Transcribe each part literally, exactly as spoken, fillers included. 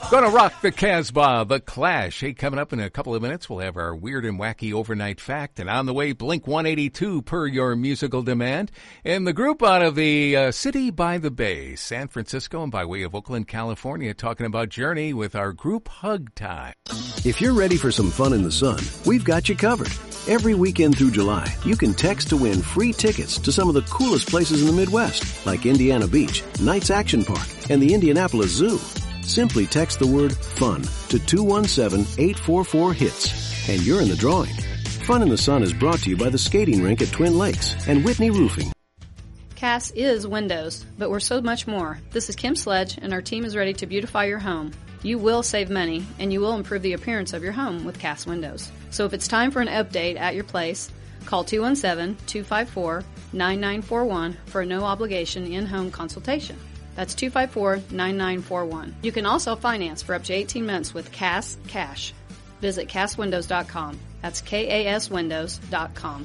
Gonna rock the Casbah, The Clash. Hey, coming up in a couple of minutes, we'll have our weird and wacky overnight fact. And on the way, Blink one eighty-two per your musical demand. And the group out of the uh, city by the bay, San Francisco, and by way of Oakland, California, talking about Journey with our group Hug Time. If you're ready for some fun in the sun, we've got you covered. Every weekend through July, you can text to win free tickets to some of the coolest places in the Midwest, like Indiana Beach, Knights Action Park, and the Indianapolis Zoo. Simply text the word FUN to two one seven, eight four four, HITS, and you're in the drawing. Fun in the Sun is brought to you by the skating rink at Twin Lakes and Whitney Roofing. Cass is windows, but we're so much more. This is Kim Sledge, and our team is ready to beautify your home. You will save money, and you will improve the appearance of your home with Cass Windows. So if it's time for an update at your place, call two one seven, two five four, nine nine four one for a no-obligation in-home consultation. That's two five four, nine nine four one. You can also finance for up to eighteen months with Cass Cash. Visit Cass Windows dot com. That's K A S Windows dot com.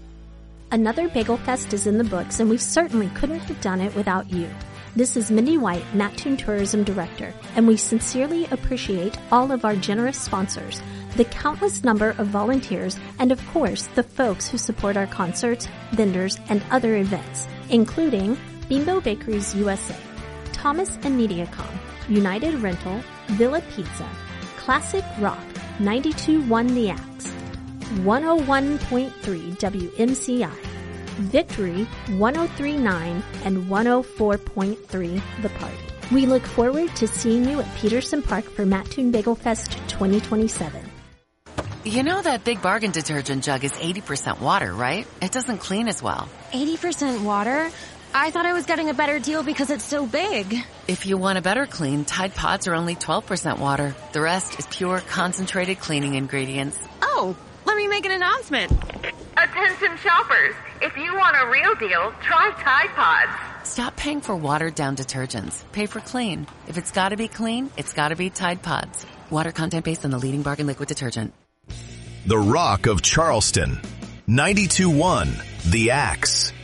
Another Bagel Fest is in the books, and we certainly couldn't have done it without you. This is Mindy White, Mattoon Tourism Director, and we sincerely appreciate all of our generous sponsors, the countless number of volunteers, and of course, the folks who support our concerts, vendors, and other events, including Bimbo Bakeries U S A, Thomas and Mediacom, United Rental, Villa Pizza, Classic Rock, ninety-two point one The Axe, one oh one point three W M C I, Victory, one oh three point nine, and one oh four point three The Party. We look forward to seeing you at Peterson Park for Mattoon Bagel Fest twenty twenty-seven. You know that Big Bargain detergent jug is eighty percent water, right? It doesn't clean as well. eighty percent water? I thought I was getting a better deal because it's so big. If you want a better clean, Tide Pods are only twelve percent water. The rest is pure, concentrated cleaning ingredients. Oh, let me make an announcement. Attention shoppers, if you want a real deal, try Tide Pods. Stop paying for watered-down detergents. Pay for clean. If it's gotta be clean, it's gotta be Tide Pods. Water content based on the leading bargain liquid detergent. The Rock of Charleston. ninety-two point one The Axe.